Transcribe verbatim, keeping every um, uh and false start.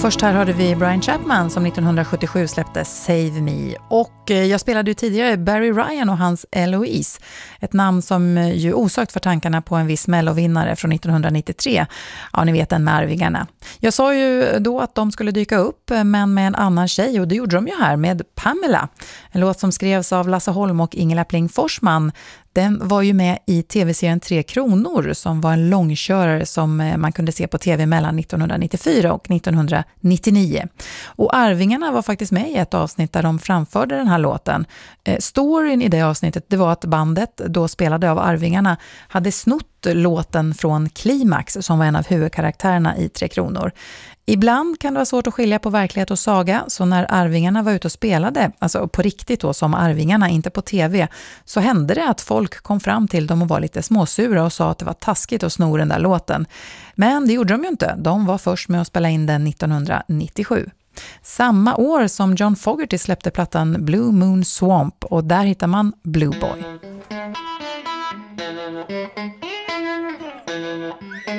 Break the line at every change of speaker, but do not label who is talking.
Först här hörde vi Brian Chapman som nittonhundrasjuttiosju släppte Save Me. Och jag spelade ju tidigare Barry Ryan och hans Eloise. Ett namn som ju osökt för tankarna på en viss mellovinnare från nittonhundranittiotre. Ja, ni vet den med Arvingarna. Jag sa ju då att de skulle dyka upp, men med en annan tjej. Och det gjorde de ju här med Pamela. En låt som skrevs av Lasse Holm och Ingela Pling Forsman. Den var ju med i tv-serien Tre Kronor som var en långkörare som man kunde se på tv mellan nittonhundranittiofyra och nittonhundranittionio. Och Arvingarna var faktiskt med i ett avsnitt där de framförde den här låten. Eh, storyn i det avsnittet det var att bandet, då spelade av Arvingarna, hade snott låten från Klimax som var en av huvudkaraktärerna i Tre Kronor. Ibland kan det vara svårt att skilja på verklighet och saga, så när Arvingarna var ute och spelade, alltså på riktigt då som Arvingarna, inte på tv, så hände det att folk kom fram till dem och var lite småsura och sa att det var taskigt att sno den där låten. Men det gjorde de ju inte, de var först med att spela in den nittonhundranittiosju. Samma år som John Fogerty släppte plattan Blue Moon Swamp, och där hittar man Blue Boy.